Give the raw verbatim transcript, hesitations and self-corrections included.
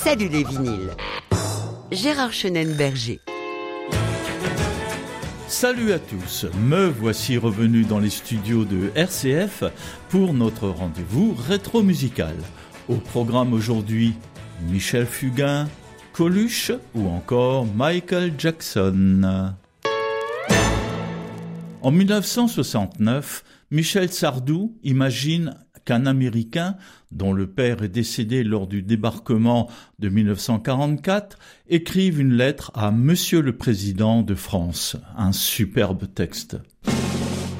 Salut les vinyles. Gérard Chenen-Berger. Salut à tous, me voici revenu dans les studios de R C F pour notre rendez-vous rétro-musical. Au programme aujourd'hui, Michel Fugain, Coluche ou encore Michael Jackson. En dix-neuf cent soixante-neuf, Michel Sardou imagine qu'un Américain, dont le père est décédé lors du débarquement de dix-neuf cent quarante-quatre, écrive une lettre à Monsieur le Président de France. Un superbe texte.